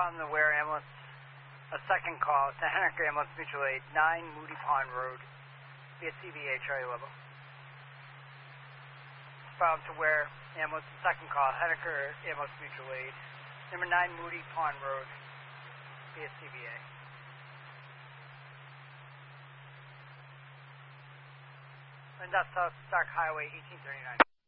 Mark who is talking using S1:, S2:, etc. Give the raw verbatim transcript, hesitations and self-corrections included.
S1: Found the Ware ambulance, a second call to Henniker Ambulance Mutual Aid, nine Moody Pond Road, via C V A, Charlie Level. Found to Ware ambulance, a second call, Henniker Ambulance Mutual Aid, number nine Moody Pond Road, via C V A. And that's South Stark Highway, eighteen thirty-nine.